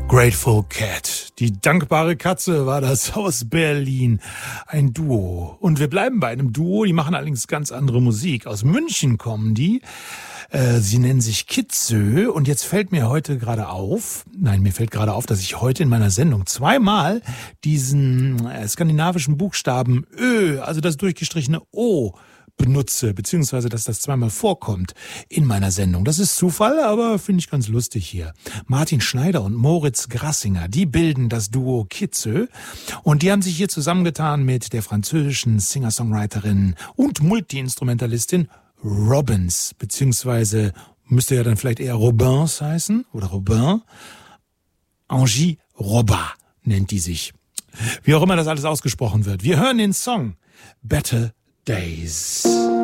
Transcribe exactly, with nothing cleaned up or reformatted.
Grateful Cat. Die dankbare Katze war das aus Berlin. Ein Duo. Und wir bleiben bei einem Duo, die machen allerdings ganz andere Musik. Aus München kommen die. Äh, sie nennen sich Kitzö. Und jetzt fällt mir heute gerade auf, nein, mir fällt gerade auf, dass ich heute in meiner Sendung zweimal diesen äh, skandinavischen Buchstaben Ö, also das durchgestrichene O, benutze, beziehungsweise dass das zweimal vorkommt in meiner Sendung. Das ist Zufall, aber finde ich ganz lustig hier. Martin Schneider und Moritz Grassinger, die bilden das Duo Kitzö und die haben sich hier zusammengetan mit der französischen Singer-Songwriterin und Multi-Instrumentalistin Robbins, beziehungsweise müsste ja dann vielleicht eher Robins heißen oder Robin. Angie Robba nennt die sich. Wie auch immer das alles ausgesprochen wird. Wir hören den Song Better Days.